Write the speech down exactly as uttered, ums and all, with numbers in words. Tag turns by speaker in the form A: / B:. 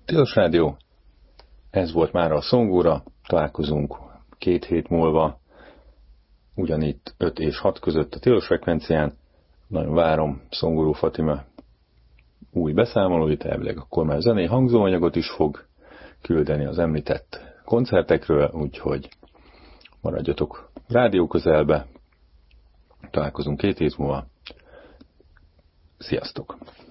A: Tilos Rádió, ez volt már a Szongóra, találkozunk két hét múlva, ugyanitt öt és hat között a tilos frekvencián. Nagyon várom Szongoró Fatima új beszámolóit, elvileg akkor már zenei hangzóanyagot is fog küldeni az említett koncertekről, úgyhogy maradjatok rádió közelbe, találkozunk két hét múlva. Sziasztok!